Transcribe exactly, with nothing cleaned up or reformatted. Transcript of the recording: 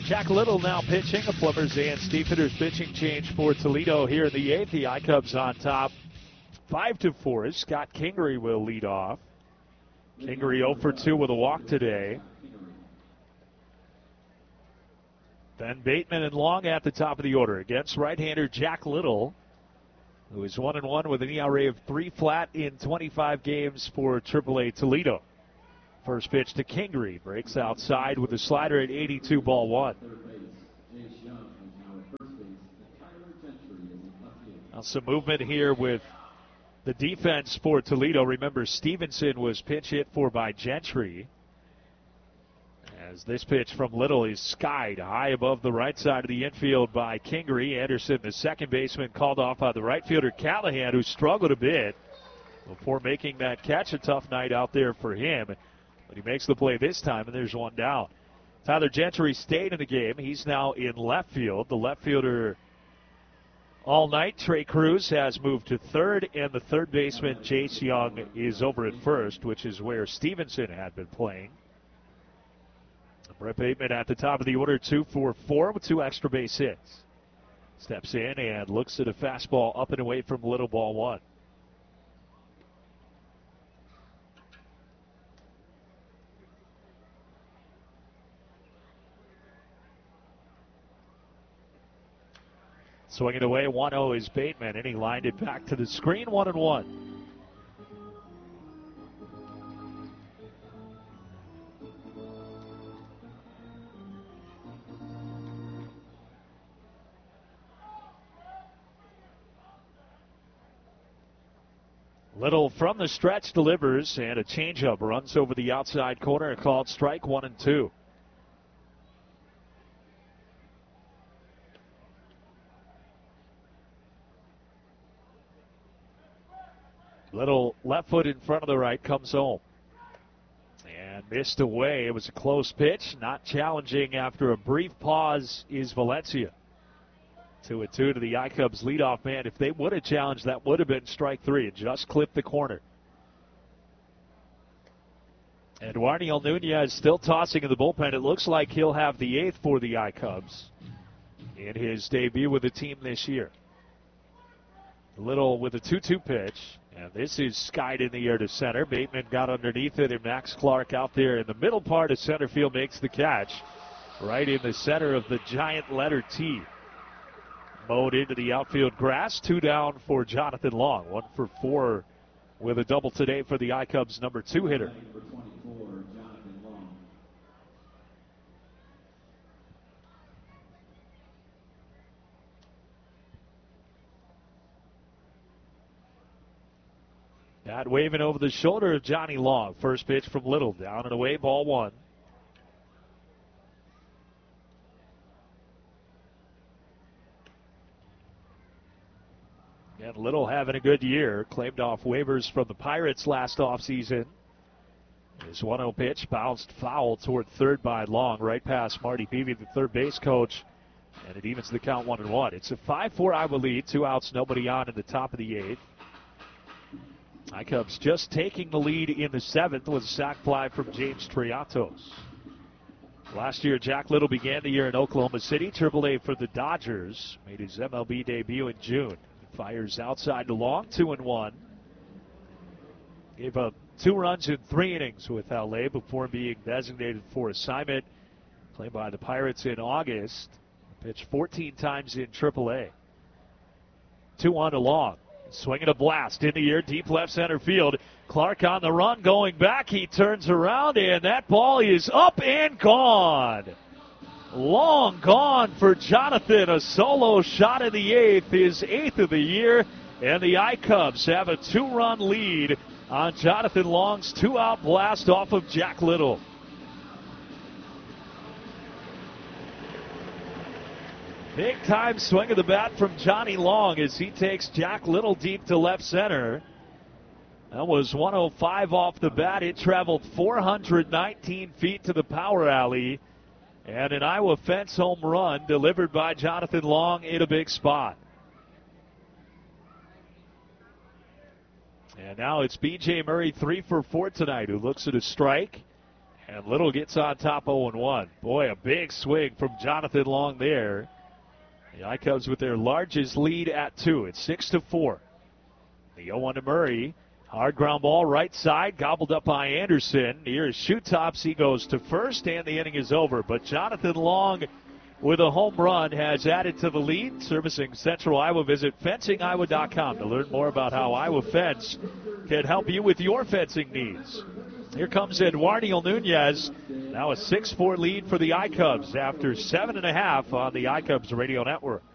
Jack Little now pitching. A Plumbers and Stevedores pitching change for Toledo here in the eighth. The I-Cubs on top five to four. Scott Kingery will lead off. Kingery oh for two with a walk today. Then Bateman and Long at the top of the order against right-hander Jack Little, who is one and one with an E R A of three flat in twenty-five games for triple A Toledo. First pitch to Kingery, breaks outside with a slider at eighty-two, ball one. Now some movement here with the defense for Toledo. Remember, Stevenson was pinch hit for by Gentry. As this pitch from Little is skied high above the right side of the infield by Kingery. Anderson, the second baseman, called off by the right fielder Callahan, who struggled a bit before making that catch. A tough night out there for him, but he makes the play this time, and there's one down. Tyler Gentry stayed in the game. He's now in left field. The left fielder all night, Trey Cruz, has moved to third, and the third baseman, Jace Young, is over at first, which is where Stevenson had been playing. Brett Bateman at the top of the order, two for four with two extra base hits. Steps in and looks at a fastball up and away from Little, ball one. Swinging away, one oh is Bateman, and he lined it back to the screen, one and one. Little from the stretch delivers, and a changeup runs over the outside corner, called strike one and two. Little left foot in front of the right, comes home. And missed away. It was a close pitch, not challenging after a brief pause is Valencia. Two and two to the I-Cubs leadoff man. If they would have challenged, that would have been strike three. It just clipped the corner. And Warniel Nunez still tossing in the bullpen. It looks like he'll have the eighth for the I-Cubs in his debut with the team this year. Little with a two two pitch. And this is skied in the air to center. Bateman got underneath it, and Max Clark out there in the middle part of center field makes the catch. Right in the center of the giant letter T. Mowed into the outfield grass. Two down for Jonathan Long. One for four with a double today for the I-Cubs number two hitter. That waving over the shoulder of Johnny Long. First pitch from Little. Down and away, ball one. And Little having a good year. Claimed off waivers from the Pirates last offseason. His one oh pitch bounced foul toward third by Long. Right past Marty Peavy, the third base coach. And it evens the count one and one. It's a five four Iowa lead. Two outs, nobody on in the top of the eighth. I-Cubs just taking the lead in the seventh with a sac fly from James Triatos. Last year, Jack Little began the year in Oklahoma City, triple A for the Dodgers. Made his M L B debut in June. Fires outside to Long, two and one. Gave up two runs in three innings with L A before being designated for assignment. Played by the Pirates in August. Pitched fourteen times in triple A. two one to Long. Swinging a blast in the air, deep left center field. Clark on the run, going back. He turns around, and that ball is up and gone. Long gone for Jonathan. A solo shot in the eighth, his eighth of the year. And the I-Cubs have a two-run lead on Jonathan Long's two-out blast off of Jack Little. Big-time swing of the bat from Johnny Long as he takes Jack Little deep to left center. That was one oh five off the bat. It traveled four hundred nineteen feet to the power alley. And an Iowa fence home run delivered by Jonathan Long in a big spot. And now it's B J Murray, three for four tonight, who looks at a strike. And Little gets on top oh and one. Boy, a big swing from Jonathan Long there. The I-Cubs with their largest lead at two. It's six to four. The oh one to Murray. Hard ground ball right side, gobbled up by Anderson. Here is Shoot Tops. He goes to first, and the inning is over. But Jonathan Long with a home run has added to the lead. Servicing Central Iowa. Visit fencing iowa dot com to learn more about how Iowa Fence can help you with your fencing needs. Here comes Eduardo Nunez. Now a six four lead for the I-Cubs after seven and a half on the I-Cubs radio network.